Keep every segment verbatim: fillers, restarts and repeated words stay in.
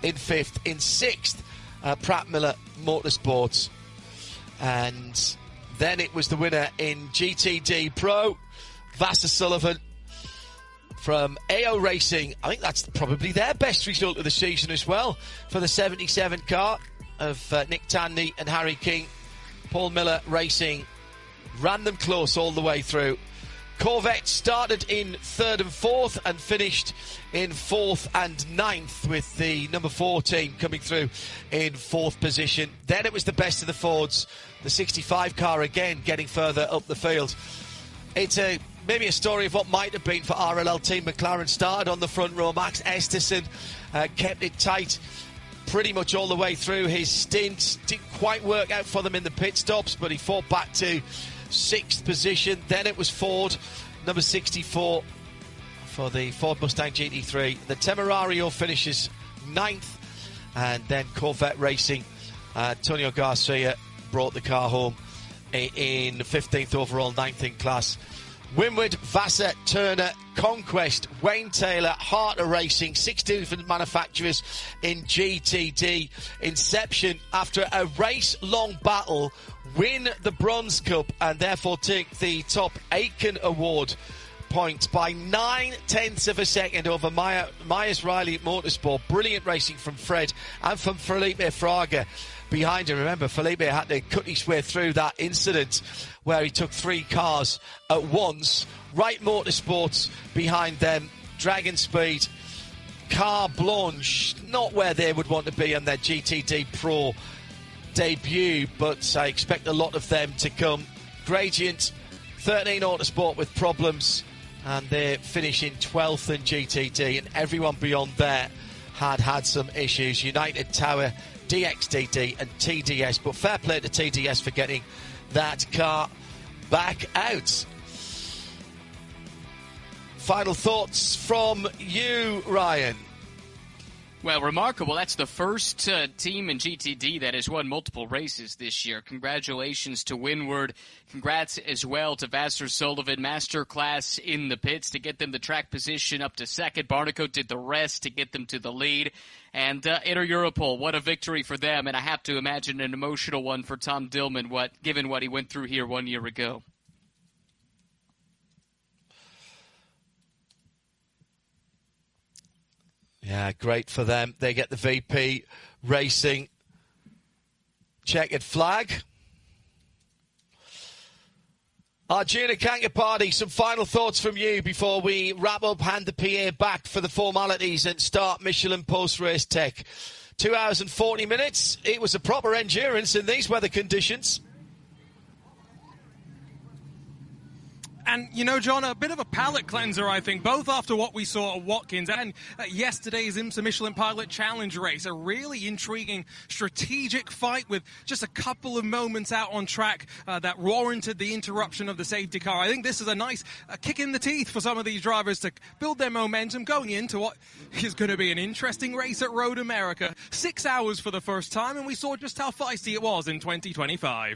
in fifth. In sixth, uh, Pratt Miller Motorsports. And then it was the winner in G T D Pro, Vasser Sullivan from A O Racing. I think that's probably their best result of the season as well for the seventy-seven car of uh, Nick Tandy and Harry King. Paul Miller Racing ran them close all the way through. Corvette started in third and fourth and finished in fourth and ninth, with the number four team coming through in fourth position. Then it was the best of the Fords, the sixty-five car again getting further up the field. It's a maybe a story of what might have been for R L L Team McLaren. Started on the front row. Max Esterson uh, kept it tight pretty much all the way through his stint. Didn't quite work out for them in the pit stops, but he fought back to sixth position. Then it was Ford, number sixty-four, for the Ford Mustang G T three. The Temerario finishes ninth, and then Corvette Racing, uh, Antonio Garcia brought the car home in fifteenth overall, ninth in class. Winward, Vasser, Turner, Conquest, Wayne Taylor, Harter Racing, six different manufacturers in G T D. Inception, after a race-long battle, win the Bronze Cup and therefore take the top Aiken Award points by nine tenths of a second over Meyer, Myers Riley Motorsport. Brilliant racing from Fred and from Felipe Fraga behind him. Remember, Felipe had to cut his way through that incident where he took three cars at once. Wright Motorsports behind them. Dragon Speed, Car Blanche, not where they would want to be on their G T D Pro debut, but I expect a lot of them to come. Gradient, thirteen Autosport with problems, and they're finishing twelfth in G T D, and everyone beyond there had had some issues. United Tower, D X D D and T D S, but fair play to T D S for getting that car back out. Final thoughts from you, Ryan? Well, remarkable. That's the first uh, team in G T D that has won multiple races this year. Congratulations to Winward. Congrats as well to Vasser Sullivan. Masterclass in the pits to get them the track position up to second. Barnicoat did the rest to get them to the lead. And uh, Inter Europol, what a victory for them. And I have to imagine an emotional one for Tom Dillman, what, given what he went through here one year ago. Yeah, great for them. They get the V P Racing checkered flag. Arjuna Kankapati, some final thoughts from you before we wrap up, hand the P A back for the formalities and start Michelin post-race tech. Two hours and forty minutes. It was a proper endurance in these weather conditions. And, you know, John, a bit of a palate cleanser, I think, both after what we saw at Watkins and uh, yesterday's IMSA Michelin Pilot Challenge race. A really intriguing strategic fight with just a couple of moments out on track uh, that warranted the interruption of the safety car. I think this is a nice uh, kick in the teeth for some of these drivers to build their momentum going into what is going to be an interesting race at Road America. Six hours for the first time, and we saw just how feisty it was in twenty twenty-five.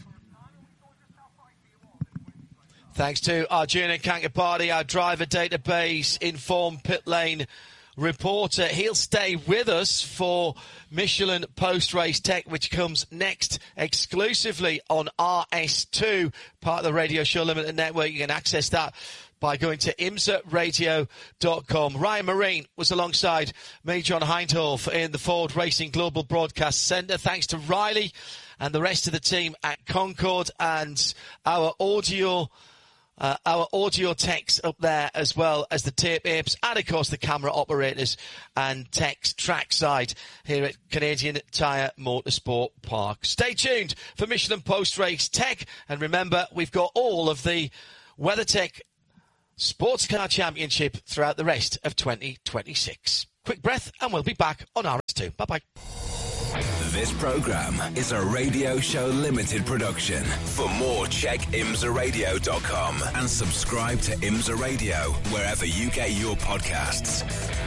Thanks to Arjuna Kankapati, our driver database informed pit lane reporter. He'll stay with us for Michelin post-race tech, which comes next exclusively on R S two, part of the Radio Show Limited Network. You can access that by going to imsa radio dot com. Ryan Marine was alongside me, John Hindhoff, in the Ford Racing Global Broadcast Centre. Thanks to Riley and the rest of the team at Concord, and our audio Uh, our audio techs up there, as well as the tape apes, and of course the camera operators and techs trackside here at Canadian Tire Motorsport Park. Stay tuned for Michelin post-race tech, and remember, we've got all of the WeatherTech Sports Car Championship throughout the rest of twenty twenty-six. Quick breath, and we'll be back on R S two. Bye-bye. This program is a Radio Show Limited production. For more, check imsa radio dot com and subscribe to IMSA Radio wherever you get your podcasts.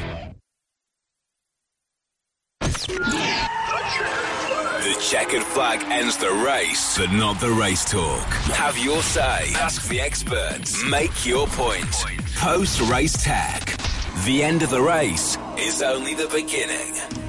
The checkered flag ends the race, but not the race talk. Have your say. Ask the experts. Make your point. Post-race tech. The end of the race is only the beginning.